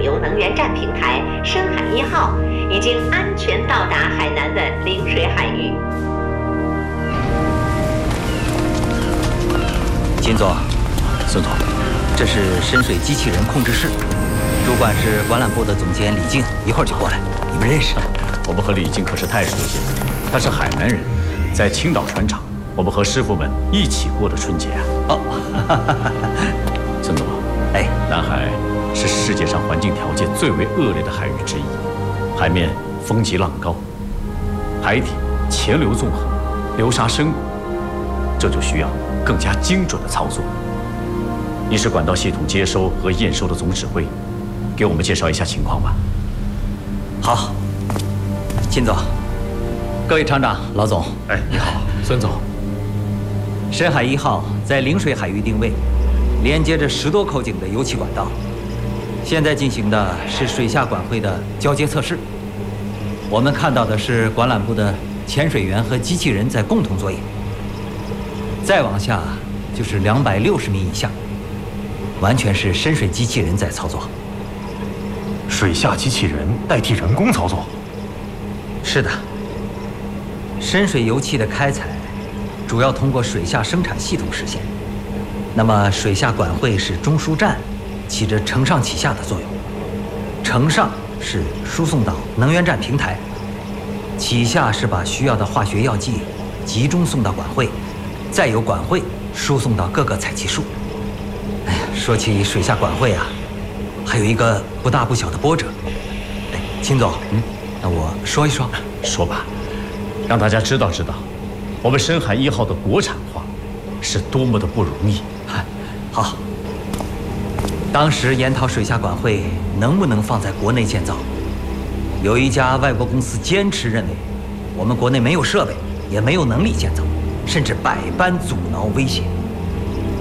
油能源站平台深海1号已经安全到达海南的陵水海域。 金总，孙总，这是深水机器人控制室，主管是管揽部的总监李静，一会儿就过来。你们认识？ 我们和李静可是太熟悉了，他是海南人，在青岛船厂，我们和师傅们一起过的春节啊。 哦， 孙总， 哎， 南海是世界上环境条件最为恶劣的海域之一，海面风急浪高，海底潜流纵横，流沙深谷，这就需要更加精准的操作。你是管道系统接收和验收的总指挥，给我们介绍一下情况吧。 好，金总，各位厂长、老总， 哎，你好，孙总。 深海1号在陵水海域定位，连接着10多口井的油气管道。现在进行的是水下管会的交接测试。我们看到的是管揽部的潜水员和机器人在共同作业。再往下就是260米以下，完全是深水机器人在操作。 水下机器人代替人工操作？ 是的。深水油气的开采主要通过水下生产系统实现，那么水下管会是中枢站，起着承上启下的作用。承上是输送到能源站平台，启下是把需要的化学药剂集中送到管会，再由管会输送到各个采集处。哎呀，说起水下管会啊，还有一个不大不小的波折。哎，秦总，那我说一说。 说吧，让大家知道知道，我们深海1号的国产化是多么的不容易。 好，当时研讨水下管会能不能放在国内建造，有一家外国公司坚持认为，我们国内没有设备，也没有能力建造，甚至百般阻挠威胁。